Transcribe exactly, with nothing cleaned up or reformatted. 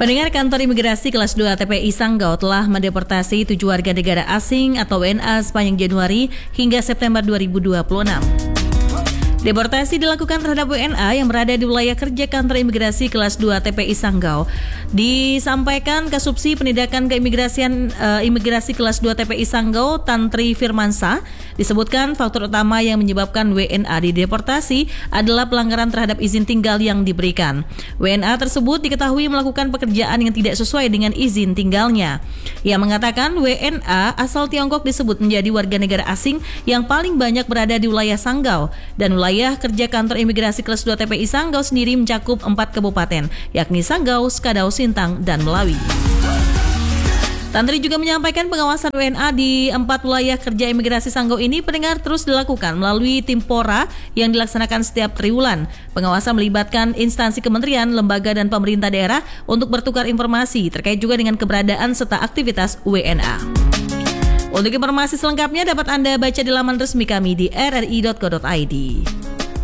Pendengar, kantor imigrasi kelas dua T P I Sanggau telah mendeportasi tujuh warga negara asing atau W N A sepanjang Januari hingga September dua ribu dua puluh enam. Deportasi dilakukan terhadap W N A yang berada di wilayah kerja kantor imigrasi kelas dua T P I Sanggau. Disampaikan Kasubsi Penindakan Keimigrasian uh, Imigrasi kelas dua T P I Sanggau, Tantri Firmansa, disebutkan faktor utama yang menyebabkan W N A dideportasi adalah pelanggaran terhadap izin tinggal yang diberikan. W N A tersebut diketahui melakukan pekerjaan yang tidak sesuai dengan izin tinggalnya. Ia mengatakan W N A asal Tiongkok disebut menjadi warga negara asing yang paling banyak berada di wilayah Sanggau, dan wilayah Wilayah kerja kantor imigrasi kelas dua T P I Sanggau sendiri mencakup empat kabupaten, yakni Sanggau, Skadau, Sintang, dan Melawi. Tantri juga menyampaikan pengawasan W N A di empat wilayah kerja imigrasi Sanggau ini pendengar terus dilakukan melalui tim Pora yang dilaksanakan setiap triwulan. Pengawasan melibatkan instansi kementerian, lembaga, dan pemerintah daerah untuk bertukar informasi terkait juga dengan keberadaan serta aktivitas W N A. Untuk informasi selengkapnya dapat Anda baca di laman resmi kami di r r i dot co dot i d.